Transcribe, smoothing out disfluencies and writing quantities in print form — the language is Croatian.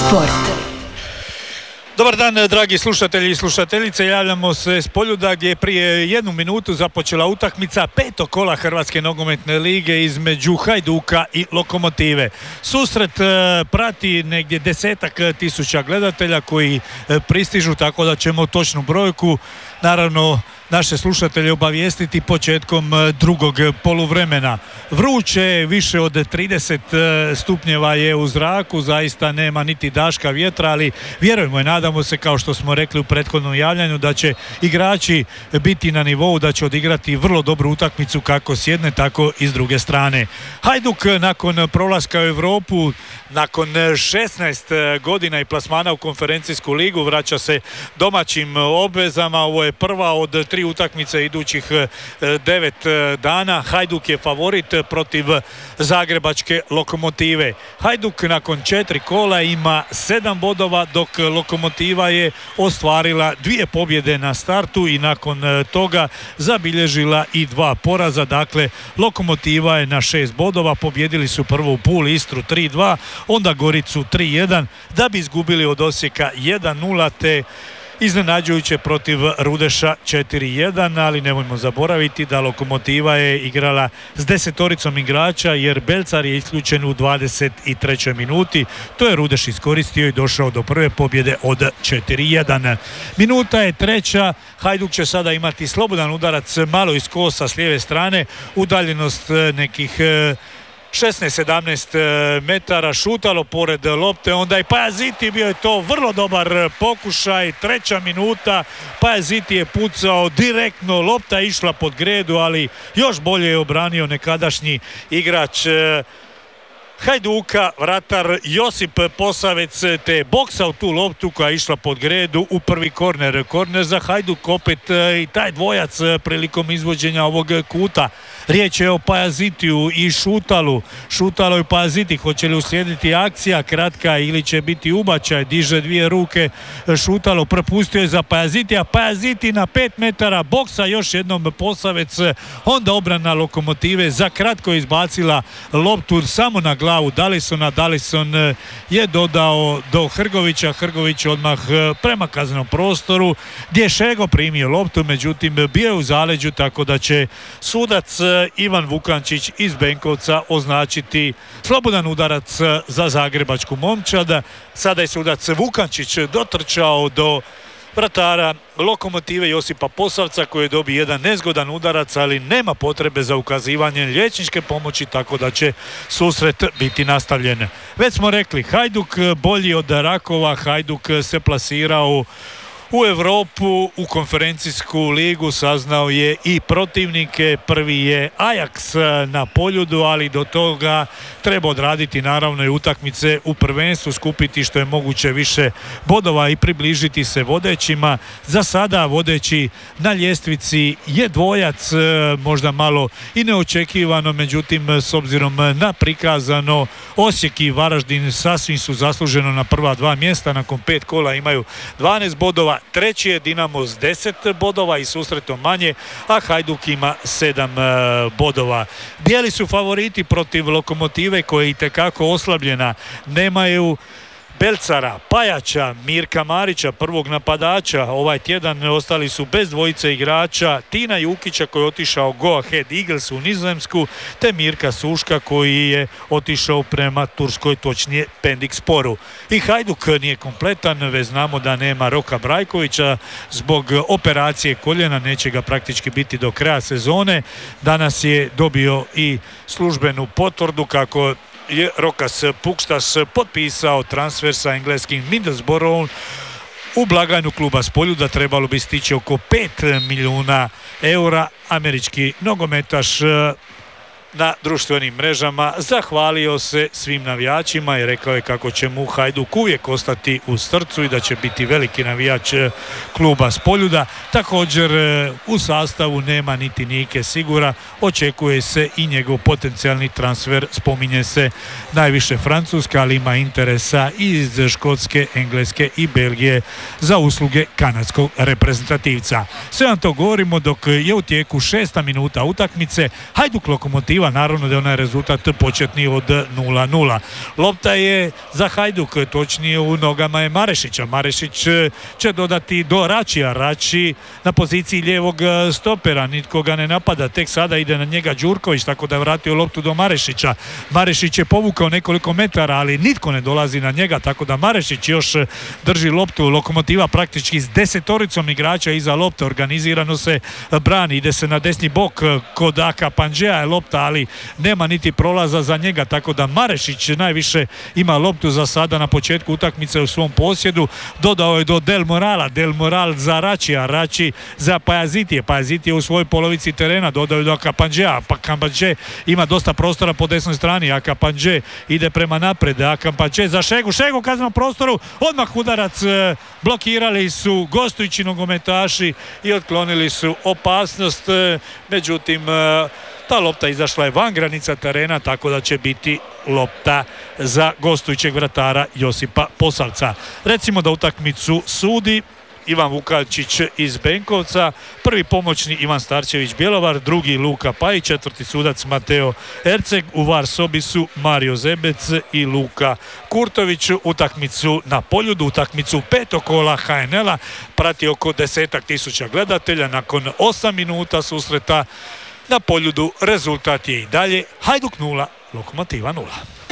Sport. Dobar dan, dragi slušatelji i slušateljice. Javljamo se s Poljuda gdje je prije 1 minutu započela utakmica 5. kola Hrvatske nogometne lige između Hajduka i Lokomotive. Susret prati negdje 10.000 gledatelja koji pristižu, tako da ćemo točnu brojku naravno naše slušatelje obavijestiti početkom drugog poluvremena. Vruće, više od 30 stupnjeva je u zraku, zaista nema niti daška vjetra, ali vjerujemo i nadamo se, kao što smo rekli u prethodnom javljanju, da će igrači biti na nivou, da će odigrati vrlo dobru utakmicu kako s jedne, tako i s druge strane. Hajduk nakon prolaska u Europu, nakon 16 godina i plasmana u konferencijsku ligu, vraća se domaćim obvezama. Ovo je prva od 3 utakmice idućih 9 dana. Hajduk je favorit protiv zagrebačke Lokomotive. Hajduk nakon 4 kola ima 7 bodova, dok Lokomotiva je ostvarila 2 pobjede na startu i nakon toga zabilježila i 2 poraza. Dakle, Lokomotiva je na 6 bodova, pobjedili su prvo u Puli Istru 3-2, onda Goricu 3-1, da bi izgubili od Osijeka 1-0, te iznenađujuće protiv Rudeša 4-1, ali nemojmo zaboraviti da Lokomotiva je igrala s 10 igrača, jer Belcar je isključen u 23. minuti. To je Rudeš iskoristio i došao do prve pobjede od 4-1. Minuta je 3. Hajduk će sada imati slobodan udarac malo iz kosa s lijeve strane, udaljenost nekih 16-17 metara, šutalo pored lopte, onda i Pajaziti, bio je to vrlo dobar pokušaj, 3. minuta, Pajaziti je pucao direktno, lopta je išla pod gredu, ali još bolje je obranio nekadašnji igrač Hajduka, vratar Josip Posavec, te je boksao tu loptu koja je išla pod gredu u prvi korner. Korner za Hajduk, opet i taj dvojac prilikom izvođenja ovog kuta. Riječ je o Pajazitiju i Šutalu. Šutalo i Pajaziti, hoće li uslijediti akcija kratka ili će biti ubačaj? Diže 2 ruke Šutalo, propustio je za Pajazitija. Pajaziti na 5 metara, boksa još jednom Posavec, onda obrana Lokomotive za kratko izbacila loptu samo na glavu Dalisona. Dalison je dodao do Hrgovića. Hrgović odmah prema kaznenom prostoru gdje je Šego primio loptu, međutim bio je u zaleđu, tako da će sudac Ivan Vukančić iz Benkovca označiti slobodan udarac za zagrebačku momčad. Sada je sudac Vukančić dotrčao do vratara Lokomotive Josipa Posavca, koji dobi jedan nezgodan udarac, ali nema potrebe za ukazivanje liječničke pomoći, tako da će susret biti nastavljen. Već smo rekli, Hajduk bolji od Rakova, Hajduk se plasirao u Europu, u konferencijsku ligu, saznao je i protivnike. Prvi je Ajax na Poljudu, ali do toga treba odraditi naravno i utakmice u prvenstvu, skupiti što je moguće više bodova i približiti se vodećima. Za sada vodeći na ljestvici je dvojac, možda malo i neočekivano, međutim s obzirom na prikazano, Osijek i Varaždin sasvim su zasluženo na prva 2 mjesta, nakon 5 kola imaju 12 bodova. Treći je Dinamo s 10 bodova i susretom manje, a Hajduk ima 7 bodova. Bijeli su favoriti protiv Lokomotive, koja je itekako oslabljena. Nemaju Belcara, Pajača, Mirka Marića, prvog napadača. Ovaj tjedan ostali su bez dvojice igrača, Tina Jukića koji je otišao Go Ahead Eagles u Nizozemsku, te Mirka Suška koji je otišao prema Turskoj, točnije Pendik Sporu. I Hajduk nije kompletan, već znamo da nema Roka Brajkovića zbog operacije koljena, neće ga praktički biti do kraja sezone. Danas je dobio i službenu potvrdu kako je Rokas Pukštas potpisao transfer sa engleskim Middlesbroughom u blagajnu kluba s Poljuda. Trebalo bi stići oko 5 milijuna eura. Američki nogometaš na društvenim mrežama zahvalio se svim navijačima i rekao je kako će mu Hajduk uvijek ostati u srcu i da će biti veliki navijač kluba s Poljuda. Također u sastavu nema niti Nike Sigura, očekuje se i njegov potencijalni transfer, spominje se najviše Francuska, ali ima interesa i iz Škotske, Engleske i Belgije za usluge kanadskog reprezentativca. Sve vam to govorimo dok je u tijeku 6. minuta utakmice. Hajduk Lokomotiva Lokomotiva, naravno da je onaj rezultat početni od 0-0. Lopta je za Hajduk, točnije u nogama je Marešića. Marešić će dodati do Račija. Rači na poziciji lijevog stopera, nitko ga ne napada, tek sada ide na njega Đurković, tako da je vratio loptu do Marešića. Marešić je povukao nekoliko metara, ali nitko ne dolazi na njega, tako da Marešić još drži loptu. Lokomotiva praktički s 10 igrača iza lopte, organizirano se brani, ide se na desni bok kod Aka Pandžeja je lopta, ali nema niti prolaza za njega, tako da Marešić najviše ima loptu za sada na početku utakmice u svom posjedu. Dodao je do Del Morala, Del Moral za Račija, Rači za Pajazitije, Pajazitije u svojoj polovici terena, dodao je do Aka Pandžeja, pa Pandže ima dosta prostora po desnoj strani, Aka Pandže ide prema napred, Aka Pandže za Šegu, Šegu u kaznenom prostoru, odmah udarac, blokirali su gostujući nogometaši i otklonili su opasnost, međutim ta lopta izašla je van granica terena, tako da će biti lopta za gostujućeg vratara Josipa Posavca. Recimo da utakmicu sudi Ivan Vukačić iz Benkovca, prvi pomoćni Ivan Starčević Bjelovar, drugi Luka Pajić, četvrti sudac Mateo Erceg, u VAR sobi su Mario Zebec i Luka Kurtović. Utakmicu na Poljudu, utakmicu petog kola HNL-a prati oko 10.000 gledatelja. Nakon 8 minuta susreta na Poljudu rezultat je i dalje Hajduk 0, Lokomotiva 0.